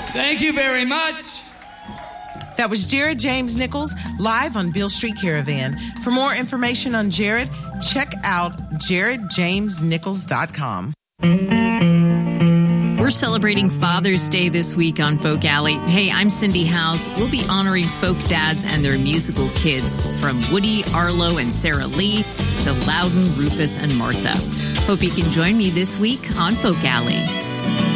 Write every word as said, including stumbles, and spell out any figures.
Thank you very much. That was Jared James Nichols live on Beale Street Caravan. For more information on Jared, check out jared james nichols dot com. We're celebrating Father's Day this week on Folk Alley. Hey, I'm Cindy House. We'll be honoring folk dads and their musical kids, from Woody, Arlo, and Sarah Lee to Loudon, Rufus, and Martha. Hope you can join me this week on Folk Alley.